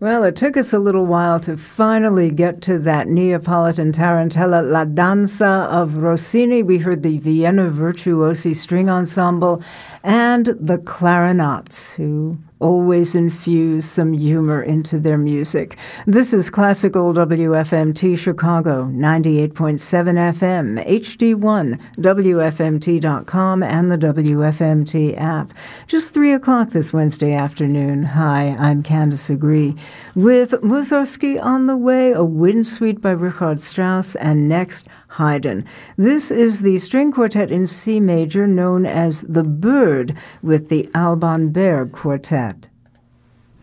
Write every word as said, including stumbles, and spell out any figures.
Well, it took us a little while to finally get to that Neapolitan tarantella, La Danza of Rossini. We heard the Vienna Virtuosi String Ensemble and the Clarinets, who always infuse some humor into their music. This is Classical W F M T Chicago, ninety-eight point seven F M, H D one, W F M T dot com, and the W F M T app. Just three o'clock this Wednesday afternoon. Hi, I'm Candace Agree. With Mussorgsky on the way, a wind suite by Richard Strauss, and next, Haydn. This is the string quartet in C major known as the Bird with the Alban Berg Quartet.